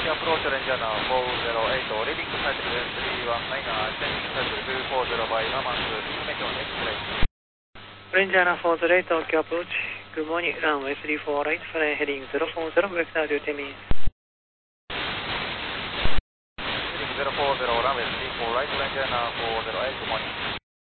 approach Ranger 408, leading to flight level 319, changing flight level 240 by Mamas, information next flight. Ranger 408, Tokyo approach. Good morning, runway 34 right, flying heading 040, vector due to me. Heading 040, runway 34 right, Ranger 408, good morning.